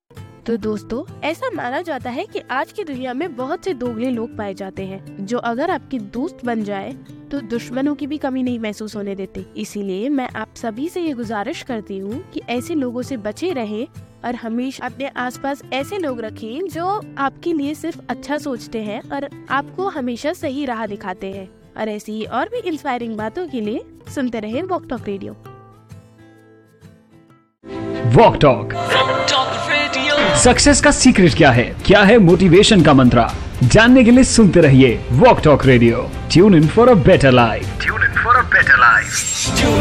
तो दोस्तों, ऐसा माना जाता है कि आज की दुनिया में बहुत से दोगले लोग पाए जाते हैं जो अगर आपके दोस्त बन जाए तो दुश्मनों की भी कमी नहीं महसूस होने देते। इसीलिए मैं आप सभी से ये गुजारिश करती हूँ कि ऐसे लोगों से बचे रहें और हमेशा अपने आसपास ऐसे लोग रखें जो आपके लिए सिर्फ अच्छा सोचते हैं और आपको हमेशा सही राह दिखाते हैं। और ऐसी ही और भी इंस्पायरिंग बातों के लिए सुनते रहें walk talk radio. Walk talk success का सीक्रेट क्या है मोटिवेशन का मंत्रा, जानने के लिए सुनते रहिए walk talk radio. Tune in for a better life.